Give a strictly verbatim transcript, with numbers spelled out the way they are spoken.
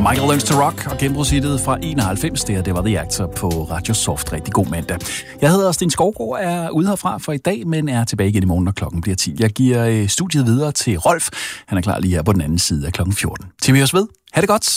Michael Learns to Rock og gennembrudshittet fra enoghalvfems. Det her, det var The Actor på Radio Soft. Rigtig god mandag. Jeg hedder Sten Skovgaard, er ude herfra for i dag, men er tilbage igen i morgen, når klokken bliver ti. Jeg giver studiet videre til Rolf. Han er klar lige her på den anden side af klokken fjorten. Til vi høres ved. Ha' det godt.